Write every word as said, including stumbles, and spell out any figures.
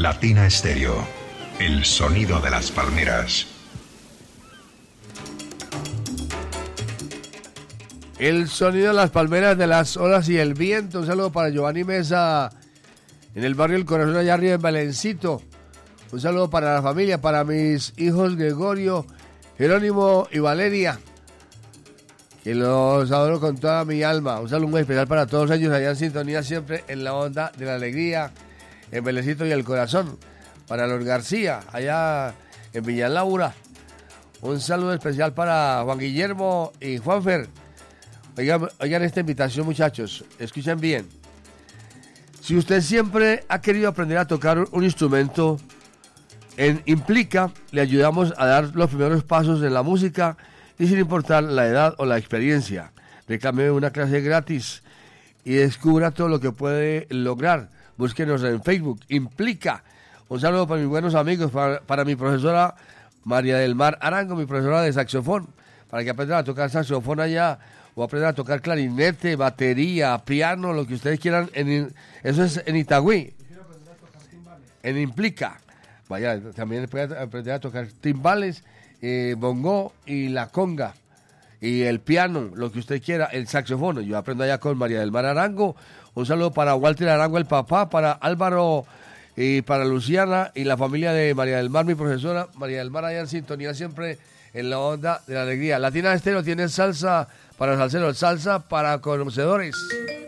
Latina Estéreo, el sonido de las palmeras. El sonido de las palmeras, de las olas y el viento. Un saludo para Giovanni Mesa en el barrio El Corazón, allá arriba en Belencito. Un saludo para la familia, para mis hijos Gregorio, Jerónimo y Valeria, que los adoro con toda mi alma. Un saludo muy especial para todos ellos allá en sintonía, siempre en la onda de la alegría, en Belencito y El Corazón. Para los García, allá en Villa Laura. Un saludo especial para Juan Guillermo y Juanfer. Oigan, oigan esta invitación, muchachos, escuchen bien. Si usted siempre ha querido aprender a tocar un instrumento, en Implica le ayudamos a dar los primeros pasos en la música y sin importar la edad o la experiencia. Reclame una clase gratis y descubra todo lo que puede lograr. Búsquenos en Facebook, Implica. Un saludo para mis buenos amigos, para, para mi profesora María del Mar Arango, mi profesora de saxofón, para que aprendan a tocar saxofón allá, o aprendan a tocar clarinete, batería, piano, lo que ustedes quieran. En, eso es en Itagüí. En Implica. Vaya, también pueden aprender a tocar timbales, eh, bongo y la conga. Y el piano, lo que usted quiera, el saxofón. Yo aprendo allá con María del Mar Arango. Un saludo para Walter Arango, el papá, para Álvaro y para Luciana y la familia de María del Mar, mi profesora. María del Mar allá en sintonía siempre en la onda de la alegría. Latina Estéreo tiene salsa para salseros, salsa para conocedores.